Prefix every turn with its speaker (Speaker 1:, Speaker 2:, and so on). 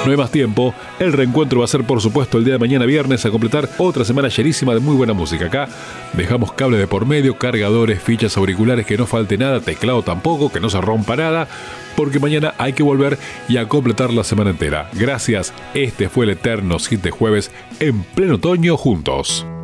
Speaker 1: No hay más tiempo, el reencuentro va a ser por supuesto el día de mañana viernes a completar otra semana llenísima de muy buena música. Acá dejamos cable de por medio, cargadores, fichas auriculares, que no falte nada, teclado tampoco, que no se rompa nada, porque mañana hay que volver y a completar la semana entera. Gracias, este fue el eterno Hit de Jueves en pleno otoño juntos.